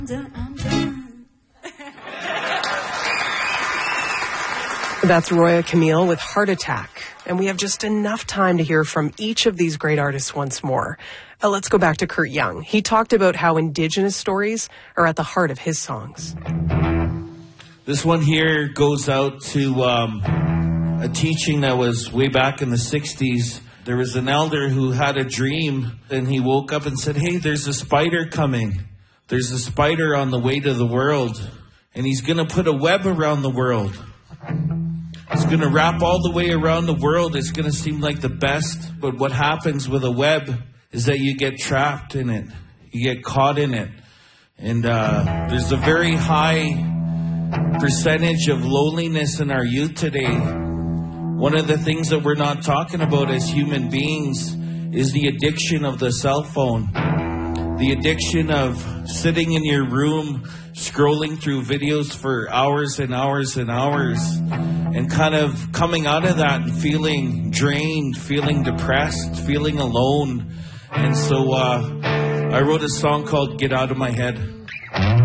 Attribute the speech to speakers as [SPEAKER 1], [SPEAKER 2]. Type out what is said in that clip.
[SPEAKER 1] That's Roya Camille with Heart Attack. And we have just enough time to hear from each of these great artists once more. Let's go back to Kurt Young. He talked about how Indigenous stories are at the heart of his songs.
[SPEAKER 2] This one here goes out to a teaching that was way back in the 60s. There was an elder who had a dream, and he woke up and said, hey, there's a spider coming. There's a spider on the way to the world, and he's going to put a web around the world. It's going to wrap all the way around the world. It's going to seem like the best, but what happens with a web is that you get trapped in it. You get caught in it. And there's a very high percentage of loneliness in our youth today. One of the things that we're not talking about as human beings is the addiction of the cell phone. The addiction of sitting in your room, scrolling through videos for hours and hours and hours, and kind of coming out of that and feeling drained, feeling depressed, feeling alone. And so I wrote a song called Get Out of My Head.